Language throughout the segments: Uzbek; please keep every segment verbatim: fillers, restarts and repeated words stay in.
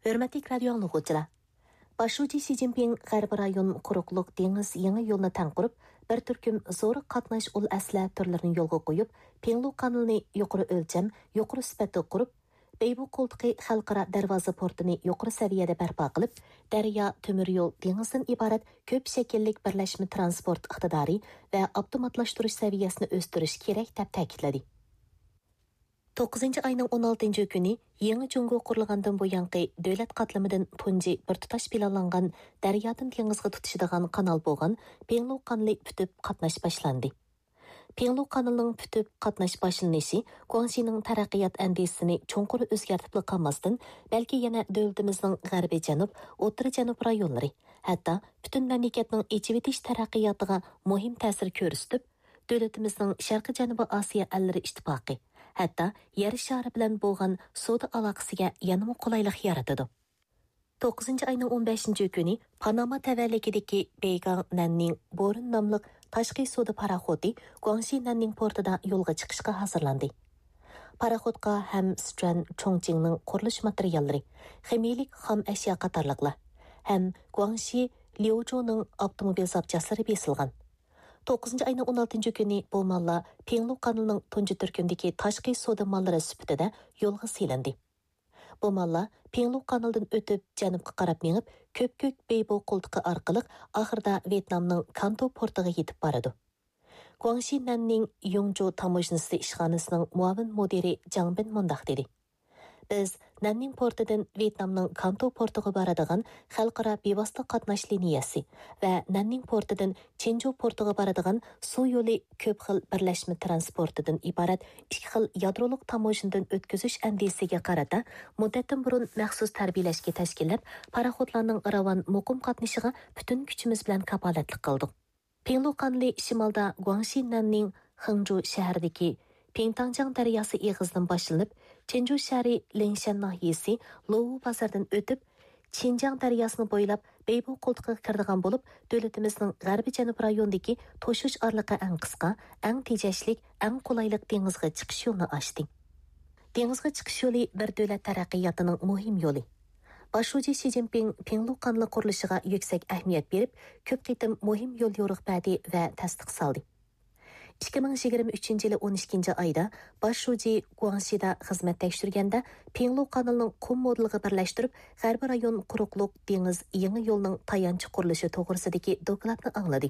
Hürmetli radio anlıqçılar. Başçı Xi Jinping G'arbiy rayon quruqliq dengiz yangi yo'lni tanqurib, bir turkum zo'r qatnash ul asla turlarini yo'lga qo'yib, Penglu kanalini yuqori o'lcham, yuqori sifatda qurib, Beybu qo'ltiqi xalqaro darvoza portini yuqori saviyada barpo qilib, daryo, temir yo'l, dengizdan iborat ko'p shakllik birlashma transport iqtidori va avtomatlashtirish saviyasini o'stirish kerak deb ta'kidladi. to'qqizinchi ayning o'n oltinchi kuni Yangi Jungo qurilgandan buyanqi davlat qatlamidan tunji bir tutash planlangan daryodan dengizga tutishadigan kanal bo'lgan Penglu kanali putib qatnash boshlandi. Penglu kanalining putib qatnash boshlanishi Guangxining taraqqiyot andisini cho'nqur o'zgartib qolmasdan, balki yana davlatimizning g'arbiy janub, o'rta janub rayonlari, hatto butun mamlakatning ichivitish taraqqiyotiga muhim ta'sir ko'rsatib, davlatimizning Sharqiy Janubiy Osiyo allari ittifoqi hatto yer shari bilan bo'lgan savdo aloqasiga yanada qulaylik yaratadi. to'qqizinchi ayning o'n beshinchi kuni Panama tavalligidagi Beygang Nanning Borin nomli tashqi savdo paraxodi Guangxi Nanning portida yo'lga chiqishga hazırlandı. Paraxodga ham Sichuan Chongqingning qurilish materiallari, ximiyalik xam ashyo qatorliqlar, ham Guangxi Liuzhouning avtomobil zapchastlari besilgan. to'qqizinchi ayning o'n oltinchi kuni bu mallar Penglu kanalining tunji turkundagi tashqi savdo mallari sifatida yo'lga silindi. Bu mallar Penglu kanalidan o'tib janubga qarab mengib, ko'p-ko'k Beybo qo'ltiqi orqali oxirida Vyetnamning Kanto portiga yetib boradi. Guangxi Nanning Yongzhou tamojnisi ishxonasining muavin mudiri Zhang Bin mundaq dedi. Biz Nanning portidan Vyetnamning Kanto portiga boradigan xalqaro bevosita qatnash liniyasi va Nanning portidan Chenju portiga boradigan suv yo'li ko'p xil birlashma transportidan iborat ikki xil yadroliq tamojnadan o'tkazish andisiga qarata muddatdan burun maxsus tarbiyalashga tashkillab, paraxodlarning ravon muqim qatnashiga butun kuchimiz bilan kapolatlik qildik. Penglu kanali shimolda Guangxi Nanning Hangzhou shahridagi Pengtangjang daryosi eg'izidan boshlanib, Chenju shahri Lingshan nahiyasi Lowu bozordan o'tib, Xinjiang daryosini bo'ylab Beybu qo'ltiqiga kirdigan bo'lib, davlatimizning g'arbiy janub rayonidagi to'shish orliqi eng qisqa, eng tejashlik, eng qulaylik dengizga chiqish yo'lini ochdi. Dengizga chiqish yo'li bir davlat taraqqiyotining muhim yo'li. Başçı Xi Jinping Penglu kanali qurilishiga yuksak ahamiyat berib, ko'p qitim muhim yo'l yo'riq berdi va tasdiq soldi. ikki ming yigirma uchinchi yili o'n ikkinchi oyda Başçı Guangxida xizmat tekshirganda Penglu kanalining qum modeliga birlashtirib, g'arbiy rayon quruqliq dengiz yangi yo'lning tayanchi qurilishi to'g'risidagi dokladni angladi.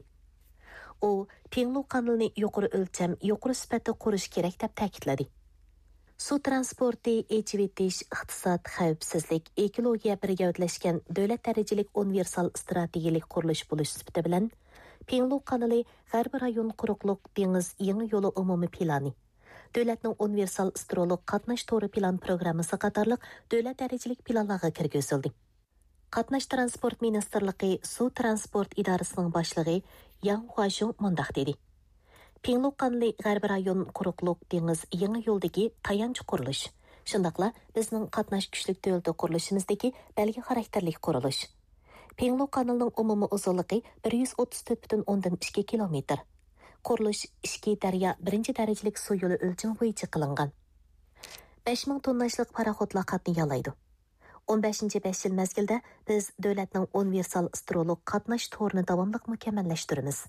U Penglu kanalini yuqori o'lcham, yuqori sifatda qurish kerak deb ta'kidladi. Suv transporti, echivitish, iqtisod, xavfsizlik, ekologiya birga davlat darajalik universal strategik qurilish bo'lish sifati bilan Penglu kanali g'arbiy rayon quruqliq dengiz yangi yo'li umumiy plani, davlatning universal strolog qatnash to'g'ri plan programmasi qatorliq davlat darajalik planlarga kirgizildi. Qatnash transport ministrligi suv transport idorasining boshlig'i Yang Huashong mundaq dedi. Penglu kanali g'arbiy rayon quruqliq dengiz yangi yo'ldagi tayanch qurilish. Shundaqla bizning qatnash kuchlik davlat qurilishimizdagi belgi xarakterli qurilish. Penglu kanalining umumiy uzunligi bir yuz o'ttiz to'rt butun o'ndan ikki kilometr. Qurilish ikki daryo birinchi darajalik suv yo'li o'lchami bo'yicha qilingan. besh ming tonnashlik paraxodlar qatnay oladi. o'n beshinchi besh yil mezgilda biz davlatning universal strolog qatnash to'rini davomli mukammallashtiramiz.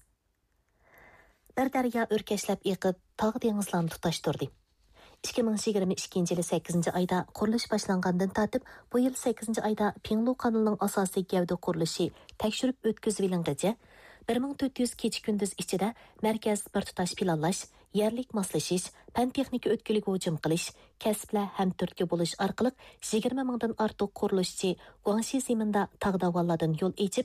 Bir daryo o'rkashlab eqib, tog' dengizlarni tutashtirdi. ikki ming yigirma ikkinchi yil sakkizinchi oyda qurilish boshlangandan tortib, bu yil sakkizinchi oyda Penglu kanalining asosiy gavda qurilishi tekshirib o'tkazilgangacha bir ming to'rt yuz kecha kunduz ichida markaz bir tutash planlash, yerlik moslashish, fan texnika o'tkuliga hujum qilish, kasblar ham turtki bo'lish orqali yigirma mingdan ortiq qurilishchi Guangxi zeminda tog' davollardan yo'l echib,